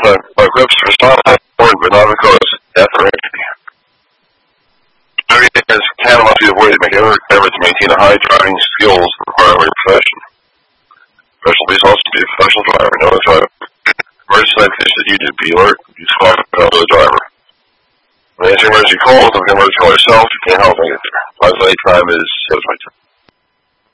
my grips for stop point, but not because death or injury. Driving as can must be avoided. Make every effort to maintain a high driving skills required by your profession. Professional police officer be a professional driver. No driver. Emergency light condition that you need to be alert. You squawk out to the driver. When answering emergency calls, don't get emergency call yourself. You can't help me. Advisory time is 7:22.